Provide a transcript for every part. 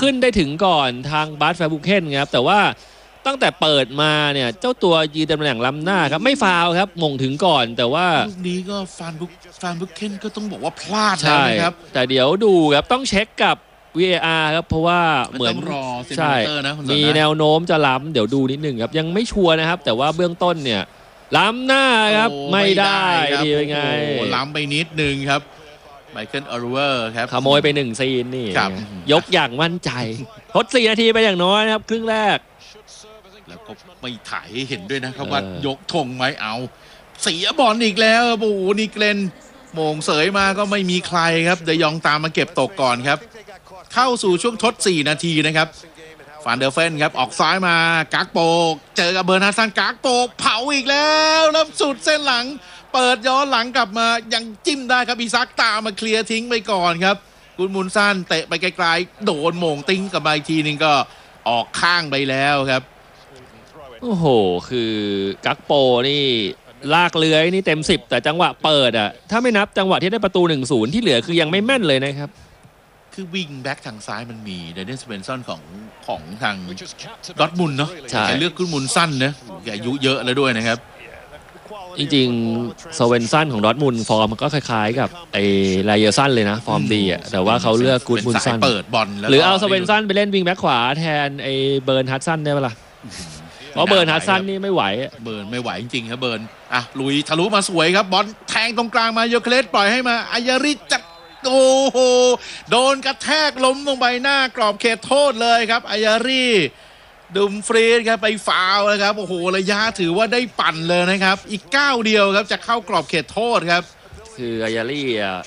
ขึ้นได้ถึงก่อนทางบาสแฟร์บุเคนครับแต่ว่าตั้งแต่เปิดมาเนี่ยเจ้าตัวยืนตำแหน่งล้ำหน้าครับไม่ฟาวครับมงถึงก่อนแต่ว่าลูกนี้ก็ฟานบุเคนก็ต้องบอกว่าพลาดแล้วนะครับแต่เดี๋ยวดูครับต้องเช็คกับ VAR ครับเพราะว่าเหมือนรอเซนใช่เตอร์นะมีแนวโน้มจะล้ำเดี๋ยวดูนิดนึงครับยังไม่ชัวร์นะครับแต่ว่าเบื้องต้นเนี่ยล้ำหน้าครับไม่ได้ดีเป็นไงล้ำไปนิดนึงครับไมเคิลอรูเวอร์ครับขโมยไป1ซีนนี่ยกอย่างมั่นใจทด4 นาทีไปอย่างน้อยนะครับครึ่งแรกแล้วก็ไม่ถ่ายให้เห็นด้วยนะครับว่ายกธงไหมเอาเสียบอลอีกแล้วโอ้โหนี่เกรนโมงเสยมาก็ไม่มีใครครับเดยองตามมาเก็บตกก่อนครับเข้าสู่ช่วงทด4 นาทีนะครับฟานเดอร์เฟนครับออกซ้ายมากักโปเจอกับเบอร์นาซันกักโปเผาอีกแล้วแล้วสุดเส้นหลังเปิดย้อนหลังกลับมายังจิ้มได้ครับอีซักตามมาเคลียร์ทิ้งไปก่อนครับกุนมุนซันเตะไปไกลๆโดนโมงติ้งกับอีกทีนึงก็ออกข้างไปแล้วครับโอ้โหคือกักโปนี่ลากเลื้อยนี่เต็ม10แต่จังหวะเปิดอ่ะถ้าไม่นับจังหวะที่ได้ประตู 1-0 ที่เหลือคือยังไม่แม่นเลยนะครับคือวิ่งแบ็กทางซ้ายมันมีเดนนิส สเปนซันของทางดอร์ทมุนด์เนาะใช่เลือกกุนมุนซันนะอายุเยอะแล้วด้วยนะครับจริงๆสเวนซันของดอร์ทมุนด์ฟอร์มมันก็คล้ายๆกับไอ้ไลเยอร์ซันเลยนะฟอร์มดีอ่ะแต่ว่าเขาเลือกกุนมุนซันเปิดบอลหรือเอาสเวนซันไปเล่นวิงแบ็กขวาแทนไอ้เบิร์นฮัตสันได้ปะล่ะเพราะเบิร์นฮัตสันนี่ไม่ไหวเบิร์นไม่ไหวจริงๆครับเบิร์นอ่ะลุยทะลุมาสวยครับบอลแทงตรงกลางมาโยเคเลสปล่อยให้มาอายาริจัดโอ้โหโดนกระแทกล้มลงไปหน้ากรอบเขตโทษเลยครับอายาริดุมฟรีดครับไปฟาวล์นะครับโอ้โหระยะถือว่าได้ปั่นเลยนะครับอีกก้าวเดียวครับจะเข้ากรอบเขตโทษครับคืออายาริ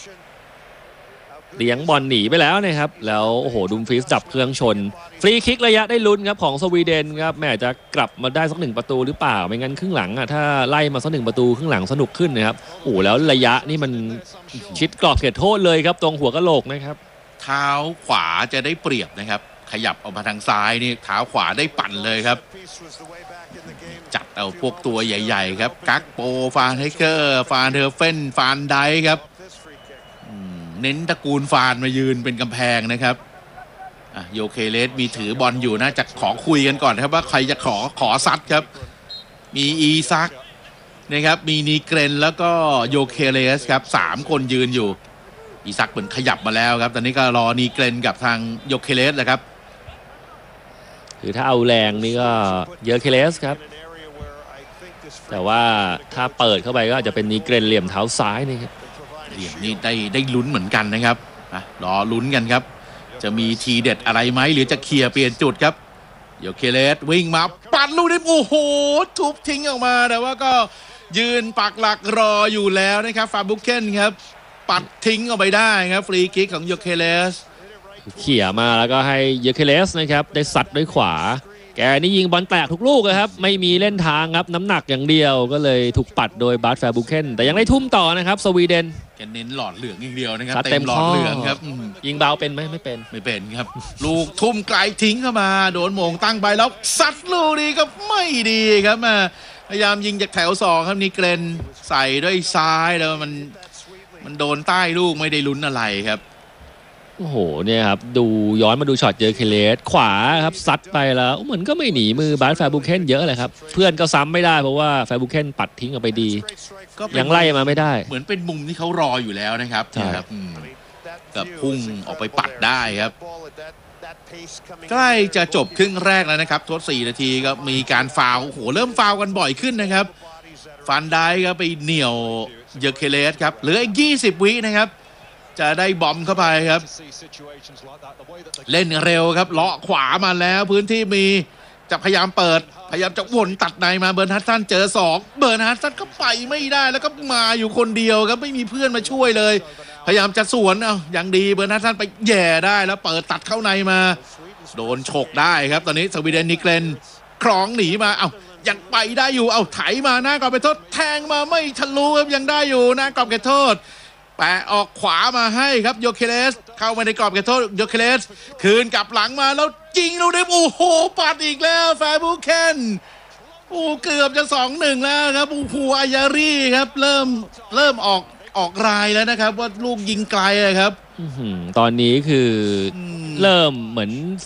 เลี้ยงบอลหนีไปแล้วนะครับแล้วโอ้โหดุมฟรีสจับเครื่องชนฟรีคิกระยะได้ลุ้นครับของสวีเดนครับแม่จะกลับมาได้สัก1 ประตูหรือเปล่าไม่งั้นครึ่งหลังอ่ะถ้าไล่มาสัก1 ประตูครึ่งหลังสนุกขึ้นนะครับโอ้แล้วระยะนี่มันชิดกรอบเขตโทษเลยครับตรงหัวกะโหลกนะครับเท้าขวาจะได้เปรียบนะครับขยับออกมาทางซ้ายนี่เท้าขวาได้ปั่นเลยครับจัดเอาพวกตัวใหญ่ๆครับกักโปฟานไฮเกอร์ฟานเทอร์เฟนฟานไดครับเน้นตระกูลฟานมายืนเป็นกำแพงนะครับโยเคเลสมีถือบอลอยู่นะจะขอคุยกันก่อนครับว่าใครจะขอซัดครับมีอีซักนะครับมีนีเกรนแล้วก็โยเคเลสครับ3 คนยืนอยู่อีซักเหมือนขยับมาแล้วครับตอนนี้ก็รอนีเกรนกับทางโยเคเลสแหละครับคือถ้าเอาแรงนี่ก็โยเคเลสครับแต่ว่าถ้าเปิดเข้าไปก็อาจจะเป็นนีเกรนเหลี่ยมเท้าซ้ายนี่ครับเหลี่ยมนี่ได้ลุ้นเหมือนกันนะครับรอลุ้นกันครับจะมีทีเด็ดอะไรไหมหรือจะเคลียร์เปลี่ยนจุดครับโยเคเลสวิ่งมาปัดลูกนี้โอ้โหทุบทิ้งออกมาแต่ว่าก็ยืนปักหลักรออยู่แล้วนะครับฟาบุเคนครับปัดทิ้งออกไปได้ครับฟรีคิกของโยเคเลสเขี่ยมาแล้วก็ให้โยเคเลสนะครับได้สัดด้วยขวาแกนี่ยิงบอลแตกทุกลูกครับไม่มีเล่นทางครับน้ำหนักอย่างเดียวก็เลยถูกปัดโดยบาสแฟร์บุเคนแต่ยังได้ทุ่มต่อนะครับสวีเดนแกเน้นหลอดเหลืองอย่างเดียวนะครับเต็มหลอดเหลืองครับยิงเบาเป็นไหมไม่เป็นครับลูกทุ่มไกลทิ้งเข้ามาโดนโมงตั้งไปแล้วซัดลูกนี้ก็ไม่ดีครับพยายามยิงจากแถว2ครับนี่เกรนใส่ด้วยซ้ายแล้วมันโดนใต้ลูกไม่ได้ลุ้นอะไรครับโอ้โหเนี่ยครับดูย้อนมาดูช็อตเจอเคเลสขวาครับซัดไปแล้วเหมือนก็ไม่หนีมือบาสแฟร์บุเคนเยอะเลยครับเพื่อนก็ซ้ำไม่ได้เพราะว่าแฟร์บุเคนปัดทิ้งออกไปดียังไล่มาไม่ได้เหมือนเป็นมุมที่เขารออยู่แล้วนะครับกับพุ่งออกไปปัดได้ครับใกล้จะจบครึ่งแรกแล้วนะครับทด4 นาทีก็มีการฟาวล์โอ้โหเริ่มฟาวล์กันบ่อยขึ้นนะครับฟันได้ก็ไปเหนี่ยวเยอเคเลสครับเหลืออีก20 วินะครับจะได้บอมเข้าไปครับเล่นเร็วครับเลาะขวามาแล้วพื้นที่มีจะพยายามเปิดพยายามจะวนตัดในมาเบิร์นฮัตสันเจอ2เบิร์นฮัตสันก็ไปไม่ได้แล้วก็มาอยู่คนเดียวครับไม่มีเพื่อนมาช่วยเลยพยายามจะสวนอย่างดีเบิร์นฮัตสันไปแย่ได้แล้วเปิดตัดเข้าในมาโดนฉกได้ครับตอนนี้สวีเดนนิเกรนคล้องหนีมายังไปได้อยู่ไถมาหน้ากรอบเขตโทษแทงมาไม่ทะลุครับยังได้อยู่หน้ากรอบเขตโทษแปะออกขวามาให้ครับโยเคเลสเข้ามาในกรอบเขตโทษโยเคเลสคืนกลับหลังมาแล้วยิงลูกนี้โอ้โหปัดอีกแล้วแฟร์บุเคนโอ้เกือบจะ 2-1 แล้วครับโอ้โหอายารีครับเริ่มออกรายแล้วนะครับว่าลูกยิงไกลครับตอนนี้คือเริ่มเหมือน